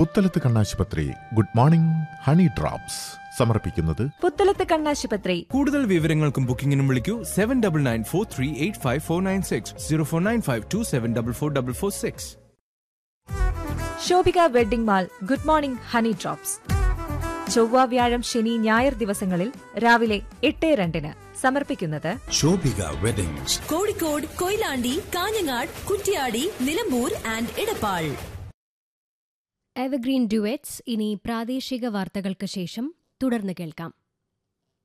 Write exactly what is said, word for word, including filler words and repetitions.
പുത്തലത്ത് കണ്ണാശുപത്രി good morning honey drops സമർപ്പിക്കുന്നത് പുത്തലത്ത് കണ്ണാശുപത്രി. കൂടുതൽ വിവരങ്ങൾക്കും ബുക്കിംഗിനും വിളിക്കൂ seven double nine four three eight five four nine six zero four nine five to seven double four double four six. Shobhika wedding mall good morning honey drops. ചൊവ്വ വ്യാഴം ശനി ഞായർ ദിവസങ്ങളിൽ രാവിലെ എട്ട് രണ്ടിന് സമർപ്പിക്കുന്നത് Shobhika weddings, Kozhikode, Koyilandy, Kanhangad, Kuttiadi, Nilambur and Edappal. Evergreen duets ഇനി പ്രാദേശിക വാർത്തകൾക്ക് ശേഷം തുടർന്ന് കേൾക്കാം.